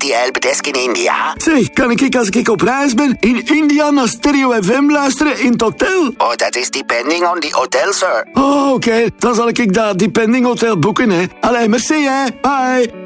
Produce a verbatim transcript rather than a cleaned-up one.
die helpdesk in India? Zeg, kan ik als ik op reis ben in India naar Stereo F M luisteren in het hotel? Oh, dat is depending on the hotel, sir. Oh, oké. Okay. Dan zal ik daar depending hotel boeken, hè. Allee, merci, hè. Bye.